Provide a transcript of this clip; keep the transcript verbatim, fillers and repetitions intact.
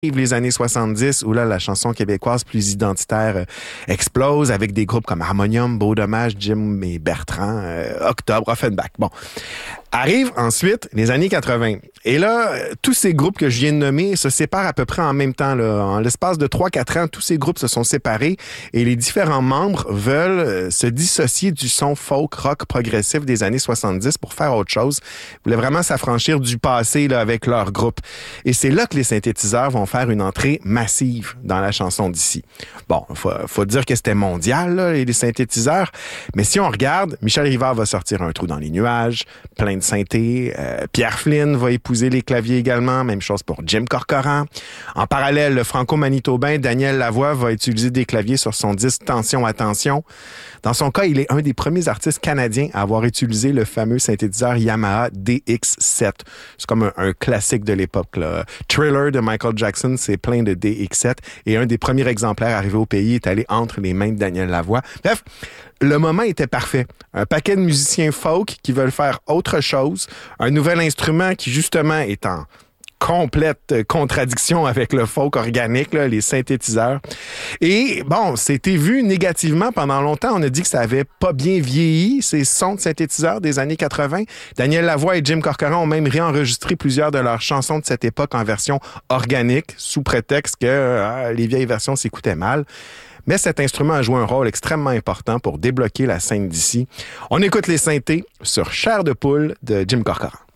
les années soixante-dix, où là, la chanson québécoise plus identitaire euh, explose avec des groupes comme Harmonium, Beau Dommage, Jim et Bertrand, euh, Octobre, Offenbach. Bon. Arrivent ensuite les années quatre-vingts. Et là, euh, tous ces groupes que je viens de nommer se séparent à peu près en même temps. Là. En l'espace de trois quatre ans, tous ces groupes se sont séparés et les différents membres veulent euh, se dissocier du son folk, rock, progressif des années soixante-dix pour faire autre chose. Ils voulaient vraiment s'affranchir du passé là, avec leur groupe. Et c'est là que les synthétiseurs vont faire une entrée massive dans la chanson d'ici. Bon, faut, faut dire que c'était mondial, là, les synthétiseurs. Mais si on regarde, Michel Rivard va sortir Un trou dans les nuages, plein de synthé. Euh, Pierre Flynn va épouser les claviers également. Même chose pour Jim Corcoran. En parallèle, le franco-manitobain Daniel Lavoie va utiliser des claviers sur son disque Tension, attention. Dans son cas, il est un des premiers artistes canadiens à avoir utilisé le fameux synthétiseur Yamaha D X sept. C'est comme un, un classique de l'époque, là. Thriller de Michael Jackson, c'est plein de D X sept. Et un des premiers exemplaires arrivés au pays est allé entre les mains de Daniel Lavoie. Bref, le moment était parfait. Un paquet de musiciens folk qui veulent faire autre chose. Un nouvel instrument qui, justement, est en complète contradiction avec le folk organique, là, les synthétiseurs. Et bon, c'était vu négativement pendant longtemps. On a dit que ça avait pas bien vieilli, ces sons de synthétiseurs des années quatre-vingts. Daniel Lavoie et Jim Corcoran ont même réenregistré plusieurs de leurs chansons de cette époque en version organique, sous prétexte que euh, les vieilles versions s'écoutaient mal. Mais cet instrument a joué un rôle extrêmement important pour débloquer la scène d'ici. On écoute les synthés sur Chair de poule de Jim Corcoran.